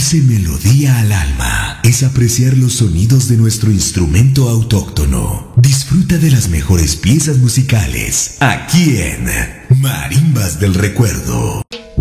dulce melodía al alma es apreciar los sonidos de nuestro instrumento autóctono. Disfruta de las mejores piezas musicales aquí en Marimbas del Recuerdo.